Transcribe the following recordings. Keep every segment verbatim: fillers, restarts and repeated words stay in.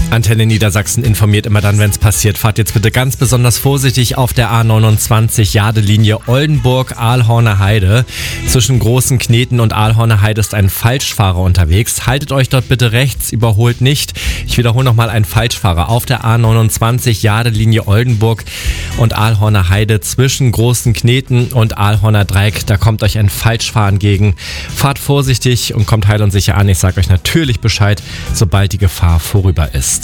Antenne Niedersachsen informiert immer dann, wenn es passiert. Fahrt jetzt bitte ganz besonders vorsichtig auf der A neunundzwanzig Jadelinie Oldenburg-Ahlhorner Heide. Zwischen Großen Kneten und Ahlhorner Heide ist ein Falschfahrer unterwegs. Haltet euch dort bitte rechts, überholt nicht. Ich wiederhole nochmal, ein Falschfahrer auf der A neunundzwanzig Jadelinie Oldenburg und Ahlhorner Heide zwischen Großen Kneten und Ahlhorner Dreieck. Da kommt euch ein Falschfahrer entgegen. Fahrt vorsichtig und kommt heil und sicher an. Ich sage euch natürlich Bescheid, sobald die Gefahr vorüber ist.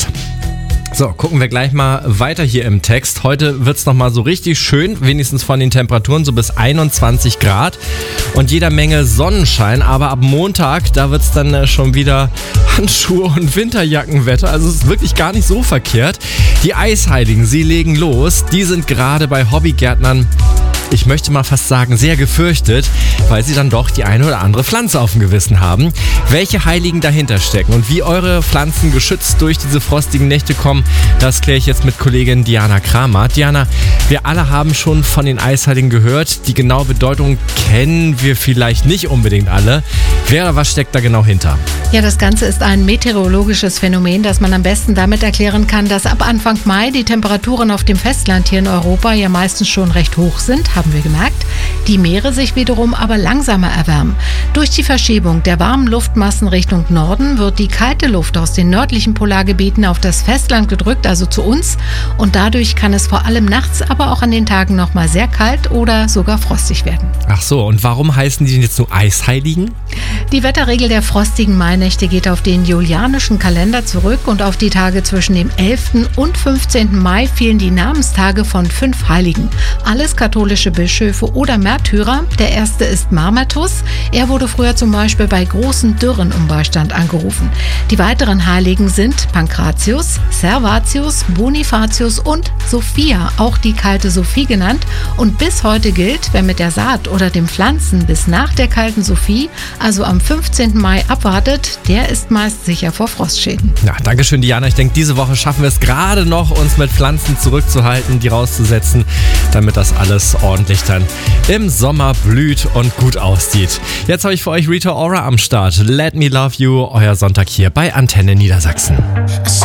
So, gucken wir gleich mal weiter hier im Text. Heute wird es nochmal so richtig schön, wenigstens von den Temperaturen, so bis einundzwanzig Grad und jeder Menge Sonnenschein. Aber ab Montag, da wird es dann schon wieder Handschuhe und Winterjackenwetter. Also es ist wirklich gar nicht so verkehrt. Die Eisheiligen, sie legen los. Die sind gerade bei Hobbygärtnern, ich möchte mal fast sagen, sehr gefürchtet, weil sie dann doch die eine oder andere Pflanze auf dem Gewissen haben. Welche Heiligen dahinter stecken und wie eure Pflanzen geschützt durch diese frostigen Nächte kommen, das kläre ich jetzt mit Kollegin Diana Kramer. Diana, wir alle haben schon von den Eisheiligen gehört. Die genaue Bedeutung kennen wir vielleicht nicht unbedingt alle. Wer oder was steckt da genau hinter? Ja, das Ganze ist ein meteorologisches Phänomen, das man am besten damit erklären kann, dass ab Anfang Mai die Temperaturen auf dem Festland hier in Europa ja meistens schon recht hoch sind, haben wir gemerkt. Die Meere sich wiederum aber langsamer erwärmen. Durch die Verschiebung der warmen Luftmassen Richtung Norden wird die kalte Luft aus den nördlichen Polargebieten auf das Festland gedrückt, also zu uns. Und dadurch kann es vor allem nachts, aber auch an den Tagen nochmal sehr kalt oder sogar frostig werden. Ach so, und warum heißen die denn jetzt nur Eisheiligen? Die Wetterregel der frostigen Mainächte geht auf den julianischen Kalender zurück und auf die Tage zwischen dem elften und fünfzehnten Mai fielen die Namenstage von fünf Heiligen. Alles katholische Bischöfe oder Märtyrer. Der erste ist Mamertus. Er wurde früher zum Beispiel bei großen Dürren um Beistand angerufen. Die weiteren Heiligen sind Pankratius, Servatius, Bonifatius und Sophia, auch die kalte Sophie genannt. Und bis heute gilt, wer mit der Saat oder dem Pflanzen bis nach der kalten Sophie, also am fünfzehnten Mai abwartet, der ist meist sicher vor Frostschäden. Ja, danke schön, Diana. Ich denke, diese Woche schaffen wir es gerade noch, uns mit Pflanzen zurückzuhalten, die rauszusetzen, damit das alles ordentlich dann im Sommer blüht und gut aussieht. Jetzt habe ich für euch Rita Ora am Start. Let Me Love You, euer Sonntag hier bei Antenne Niedersachsen.